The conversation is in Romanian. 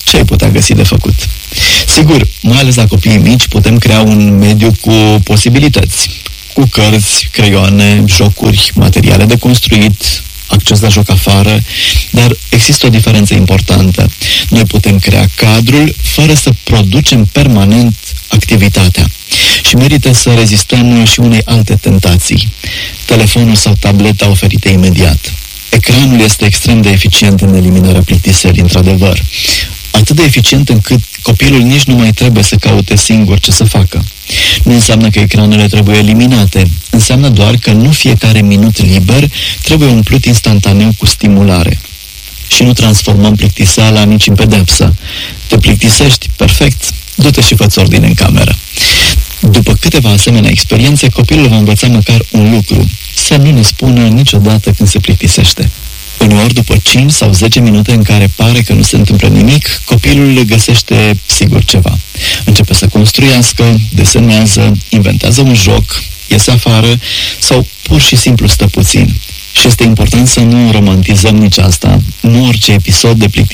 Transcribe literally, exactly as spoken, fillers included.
ce ai putea găsi de făcut? Sigur, mai ales la copiii mici, putem crea un mediu cu posibilități, cu cărți, creioane, jocuri, materiale de construit, acces la joc afară, dar există o diferență importantă. Noi putem crea cadrul fără să producem permanent activitatea. Și merită să rezistăm și unei alte tentații. Telefonul sau tableta oferite imediat. Ecranul este extrem de eficient în eliminarea plictiselii, într-adevăr. Atât de eficient încât copilul nici nu mai trebuie să caute singur ce să facă. Nu înseamnă că ecranele trebuie eliminate, înseamnă doar că nu fiecare minut liber trebuie umplut instantaneu cu stimulare. Și nu transformăm plictiseala nici în pedepsă. Te plictisești? Perfect, du-te și fă-ți ordine în cameră. După câteva asemenea experiențe, copilul va învăța măcar un lucru: să nu ne spună niciodată când se plictisește. Uneori, după cinci sau zece minute în care pare că nu se întâmplă nimic, copilul găsește sigur ceva. Începe să construiască, desenează, inventează un joc, iese afară sau pur și simplu stă puțin. Și este important să nu romantizăm nici asta. Nu orice episod de plictisire